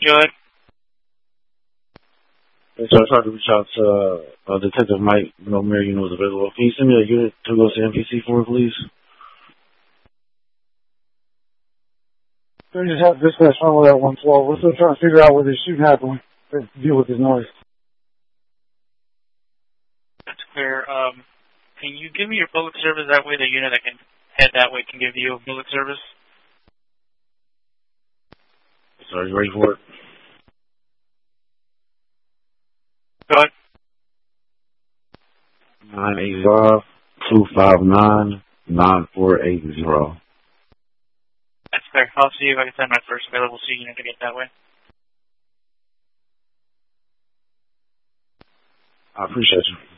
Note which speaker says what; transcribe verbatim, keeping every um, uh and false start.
Speaker 1: Go ahead.
Speaker 2: Hey, so I tried to reach out to uh, Detective Mike. No, Mary, you know, was available. Can you send me a unit to go to M P C for me, please?
Speaker 3: They just have dispatch on at one twelve. We're still trying to figure out where this shooting happened to deal with this noise.
Speaker 1: That's clear. Um, can you give me your public service? That way the unit that can head that way can give you a public service.
Speaker 2: Sorry, you ready for it?
Speaker 1: Go ahead.
Speaker 2: nine eight five, two five nine, nine four eight zero.
Speaker 1: That's clear. I'll see if I can send my first available C unit to get that way.
Speaker 2: I appreciate you.